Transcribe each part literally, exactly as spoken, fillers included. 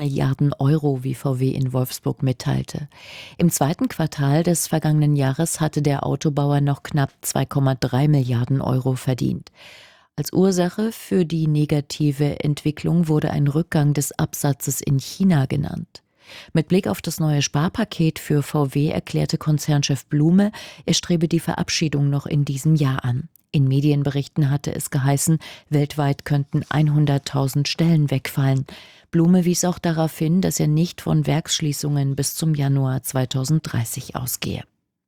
Milliarden Euro, wie V W in Wolfsburg mitteilte. Im zweiten Quartal des vergangenen Jahres hatte der Autobauer noch knapp zwei Komma drei Milliarden Euro verdient. Als Ursache für die negative Entwicklung wurde ein Rückgang des Absatzes in China genannt. Mit Blick auf das neue Sparpaket für V W erklärte Konzernchef Blume, er strebe die Verabschiedung noch in diesem Jahr an. In Medienberichten hatte es geheißen, weltweit könnten hunderttausend Stellen wegfallen. Blume wies auch darauf hin, dass er nicht von Werksschließungen bis zum Januar zweitausenddreißig ausgehe.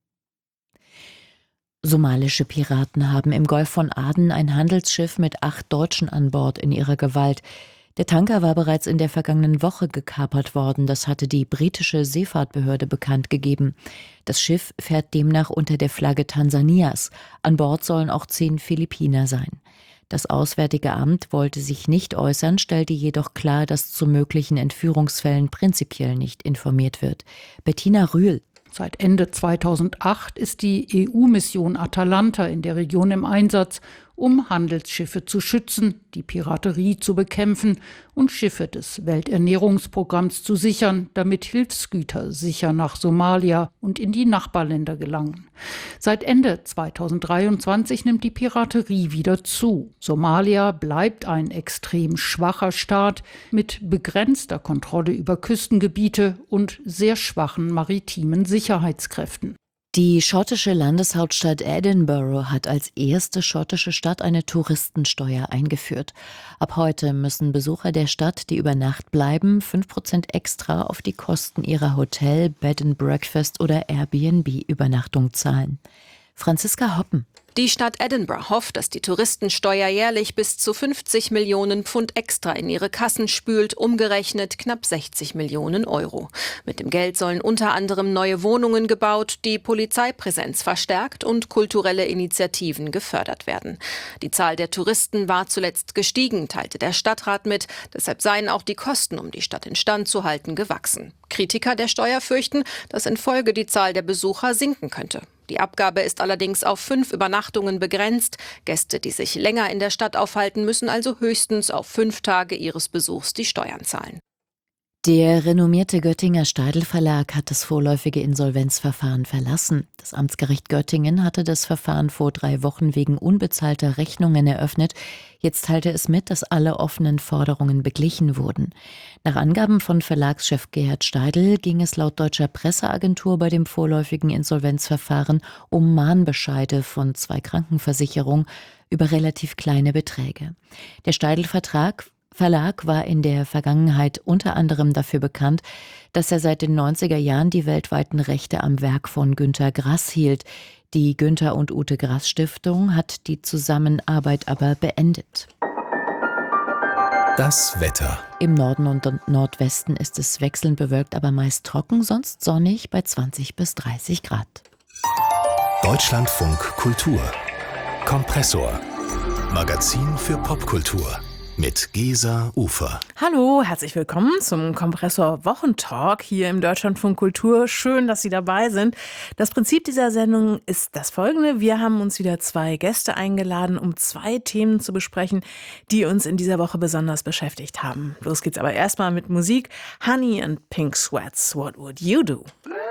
Somalische Piraten haben im Golf von Aden ein Handelsschiff mit acht Deutschen an Bord in ihrer Gewalt. Der Tanker war bereits in der vergangenen Woche gekapert worden, das hatte die britische Seefahrtbehörde bekannt gegeben. Das Schiff fährt demnach unter der Flagge Tansanias. An Bord sollen auch zehn Philippiner sein. Das Auswärtige Amt wollte sich nicht äußern, stellte jedoch klar, dass zu möglichen Entführungsfällen prinzipiell nicht informiert wird. Bettina Rühl. Seit Ende zweitausendacht ist die E U-Mission Atalanta in der Region im Einsatz, um Handelsschiffe zu schützen, die Piraterie zu bekämpfen und Schiffe des Welternährungsprogramms zu sichern, damit Hilfsgüter sicher nach Somalia und in die Nachbarländer gelangen. Seit Ende zweitausenddreiundzwanzig nimmt die Piraterie wieder zu. Somalia bleibt ein extrem schwacher Staat mit begrenzter Kontrolle über Küstengebiete und sehr schwachen maritimen Sicherheitskräften. Die schottische Landeshauptstadt Edinburgh hat als erste schottische Stadt eine Touristensteuer eingeführt. Ab heute müssen Besucher der Stadt, die über Nacht bleiben, fünf Prozent extra auf die Kosten ihrer Hotel-, Bed and Breakfast- oder Airbnb-Übernachtung zahlen. Franziska Hoppen. Die Stadt Edinburgh hofft, dass die Touristensteuer jährlich bis zu fünfzig Millionen Pfund extra in ihre Kassen spült, umgerechnet knapp sechzig Millionen Euro. Mit dem Geld sollen unter anderem neue Wohnungen gebaut, die Polizeipräsenz verstärkt und kulturelle Initiativen gefördert werden. Die Zahl der Touristen war zuletzt gestiegen, teilte der Stadtrat mit. Deshalb seien auch die Kosten, um die Stadt instand zu halten, gewachsen. Kritiker der Steuer fürchten, dass in Folge die Zahl der Besucher sinken könnte. Die Abgabe ist allerdings auf fünf Übernachtungen begrenzt. Gäste, die sich länger in der Stadt aufhalten, müssen also höchstens auf fünf Tage ihres Besuchs die Steuern zahlen. Der renommierte Göttinger Steidl Verlag hat das vorläufige Insolvenzverfahren verlassen. Das Amtsgericht Göttingen hatte das Verfahren vor drei Wochen wegen unbezahlter Rechnungen eröffnet. Jetzt teilte es mit, dass alle offenen Forderungen beglichen wurden. Nach Angaben von Verlagschef Gerhard Steidl ging es laut deutscher Presseagentur bei dem vorläufigen Insolvenzverfahren um Mahnbescheide von zwei Krankenversicherungen über relativ kleine Beträge. Der Steidl-Vertrag Verlag war in der Vergangenheit unter anderem dafür bekannt, dass er seit den neunziger Jahren die weltweiten Rechte am Werk von Günter Grass hielt. Die Günter und Ute Grass Stiftung hat die Zusammenarbeit aber beendet. Das Wetter. Im Norden und Nordwesten ist es wechselnd bewölkt, aber meist trocken, sonst sonnig bei zwanzig bis dreißig Grad. Deutschlandfunk Kultur. Kompressor. Magazin für Popkultur. Mit Gesa Ufer. Hallo, herzlich willkommen zum Kompressor Wochentalk hier im Deutschlandfunk Kultur. Schön, dass Sie dabei sind. Das Prinzip dieser Sendung ist das folgende. Wir haben uns wieder zwei Gäste eingeladen, um zwei Themen zu besprechen, die uns in dieser Woche besonders beschäftigt haben. Los geht's aber erstmal mit Musik. Honey and Pink Sweats, What Would You Do?